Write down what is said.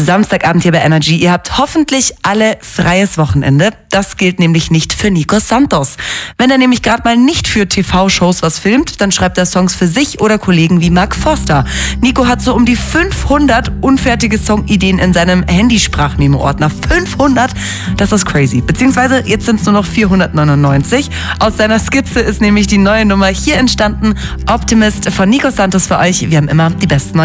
Samstagabend hier bei Energy. Ihr habt hoffentlich alle freies Wochenende. Das gilt nämlich nicht für Nico Santos. Wenn er nämlich gerade mal nicht für TV-Shows was filmt, dann schreibt er Songs für sich oder Kollegen wie Mark Forster. Nico hat so um die 500 unfertige Songideen in seinem Handysprachmemo-Ordner. 500? Das ist crazy. Beziehungsweise jetzt sind es nur noch 499. Aus seiner Skizze ist nämlich die neue Nummer hier entstanden. Optimist von Nico Santos für euch. Wir haben immer die besten neuen